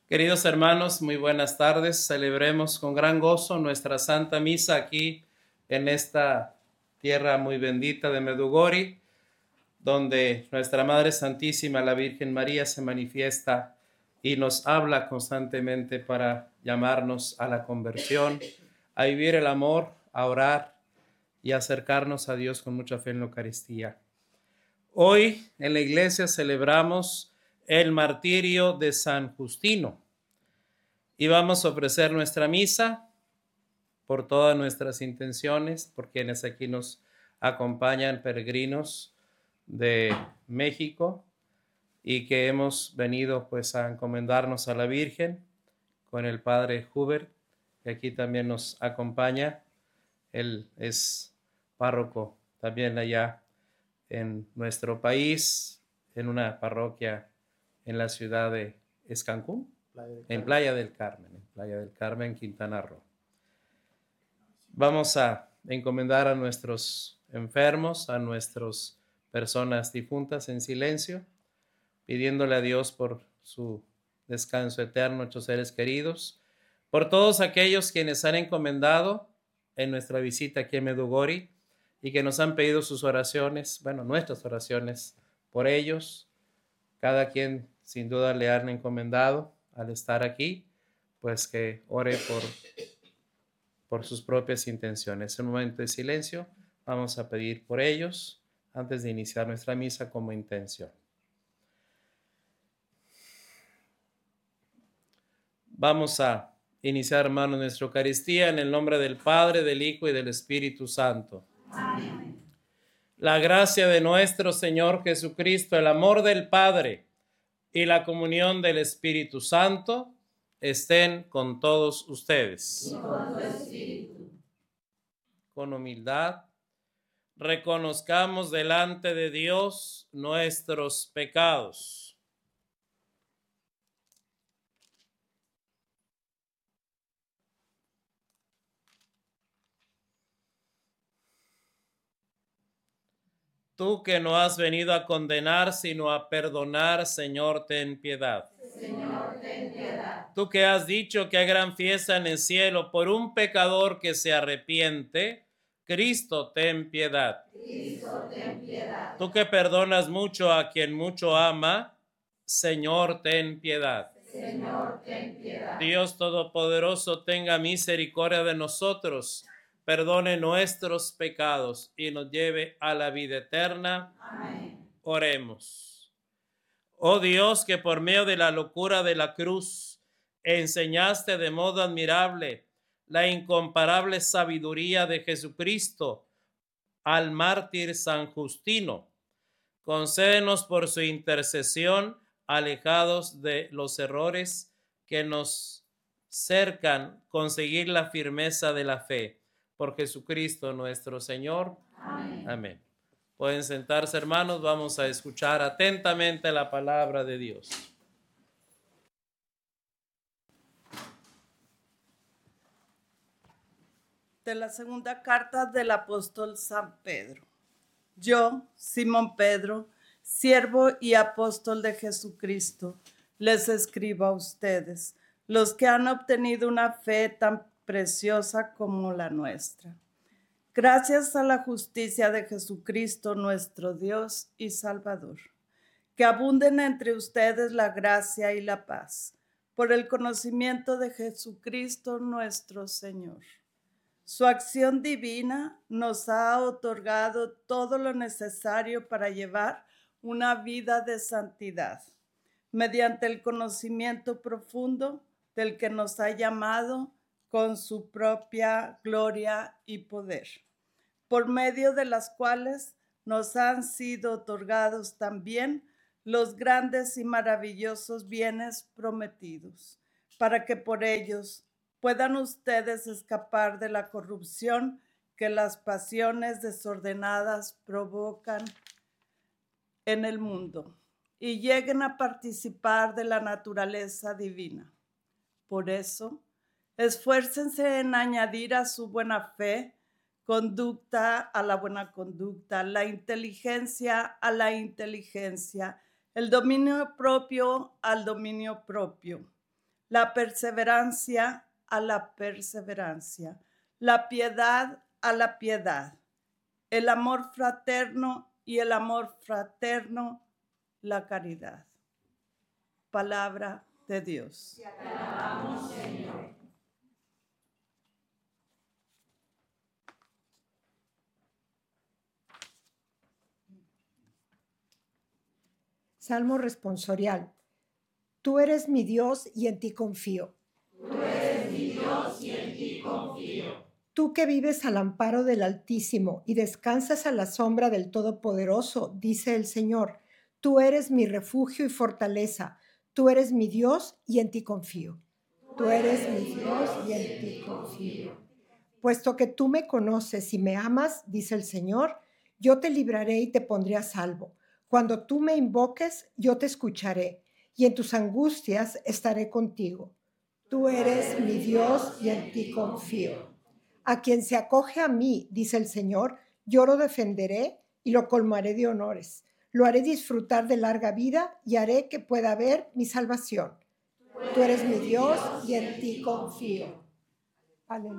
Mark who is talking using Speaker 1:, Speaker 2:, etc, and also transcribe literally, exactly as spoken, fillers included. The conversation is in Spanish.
Speaker 1: Queridos hermanos, muy buenas tardes. Celebremos con gran gozo nuestra Santa Misa aquí en esta tierra muy bendita de Medugori, donde nuestra Madre Santísima, la Virgen María, se manifiesta y nos habla constantemente para llamarnos a la conversión, a vivir el amor, a orar y a acercarnos a Dios con mucha fe en la Eucaristía. Hoy en la iglesia celebramos el martirio de San Justino y vamos a ofrecer nuestra misa por todas nuestras intenciones, por quienes aquí nos acompañan, peregrinos de México, y que hemos venido pues a encomendarnos a la Virgen con el Padre Hubert, que aquí también nos acompaña. Él es párroco también allá en nuestro país, en una parroquia en la ciudad de Escancún, en Playa del Carmen, en Playa del Carmen, Quintana Roo. Vamos a encomendar a nuestros enfermos, a nuestras personas difuntas en silencio, pidiéndole a Dios por su descanso eterno, nuestros seres queridos, por todos aquellos quienes han encomendado en nuestra visita aquí en Medugori y que nos han pedido sus oraciones, bueno, nuestras oraciones por ellos. Cada quien sin duda le han encomendado al estar aquí, pues que ore por, por sus propias intenciones. En un momento de silencio vamos a pedir por ellos antes de iniciar nuestra misa como intención. Vamos a iniciar, hermanos, nuestra Eucaristía en el nombre del Padre, del Hijo y del Espíritu Santo.
Speaker 2: Amén.
Speaker 1: La gracia de nuestro Señor Jesucristo, el amor del Padre y la comunión del Espíritu Santo estén con todos ustedes.
Speaker 2: Y con tu espíritu.
Speaker 1: Con humildad, reconozcamos delante de Dios nuestros pecados. Tú que no has venido a condenar, sino a perdonar, Señor, ten piedad.
Speaker 2: Señor, ten piedad.
Speaker 1: Tú que has dicho que hay gran fiesta en el cielo por un pecador que se arrepiente, Cristo, ten piedad.
Speaker 2: Cristo, ten piedad.
Speaker 1: Tú que perdonas mucho a quien mucho ama, Señor, ten piedad.
Speaker 2: Señor, ten piedad.
Speaker 1: Dios Todopoderoso, tenga misericordia de nosotros, perdone nuestros pecados y nos lleve a la vida eterna.
Speaker 2: Amén.
Speaker 1: Oremos. Oh Dios, que por medio de la locura de la cruz enseñaste de modo admirable la incomparable sabiduría de Jesucristo al mártir San Justino, concédenos por su intercesión, alejados de los errores que nos cercan, conseguir la firmeza de la fe. Por Jesucristo nuestro Señor.
Speaker 2: Amén.
Speaker 1: Amén. Pueden sentarse, hermanos, vamos a escuchar atentamente la palabra de Dios.
Speaker 3: De la segunda carta del apóstol San Pedro. Yo, Simón Pedro, siervo y apóstol de Jesucristo, les escribo a ustedes, los que han obtenido una fe tan preciosa como la nuestra. Gracias a la justicia de Jesucristo, nuestro Dios y Salvador. Que abunden entre ustedes la gracia y la paz, por el conocimiento de Jesucristo nuestro Señor. Su acción divina nos ha otorgado todo lo necesario para llevar una vida de santidad, mediante el conocimiento profundo del que nos ha llamado con su propia gloria y poder, por medio de las cuales nos han sido otorgados también los grandes y maravillosos bienes prometidos, para que por ellos puedan ustedes escapar de la corrupción que las pasiones desordenadas provocan en el mundo y lleguen a participar de la naturaleza divina. Por eso, esfuércense en añadir a su buena fe conducta a la buena conducta, la inteligencia a la inteligencia, el dominio propio al dominio propio, la perseverancia a la perseverancia, la piedad a la piedad, el amor fraterno y el amor fraterno, la caridad. Palabra de Dios.
Speaker 2: Te alabamos, Señor.
Speaker 4: Salmo responsorial. Tú eres mi Dios y en ti confío.
Speaker 2: Tú eres mi Dios y en ti confío.
Speaker 4: Tú que vives al amparo del Altísimo y descansas a la sombra del Todopoderoso, dice el Señor, tú eres mi refugio y fortaleza. Tú eres mi Dios y en ti confío. Tú eres mi Dios y en ti confío. Puesto que tú me conoces y me amas, dice el Señor, yo te libraré y te pondré a salvo. Cuando tú me invoques, yo te escucharé, y en tus angustias estaré contigo. Tú eres mi Dios y en ti confío. A quien se acoge a mí, dice el Señor, yo lo defenderé y lo colmaré de honores. Lo haré disfrutar de larga vida y haré que pueda ver mi salvación. Tú eres mi Dios y en ti confío. Aleluya.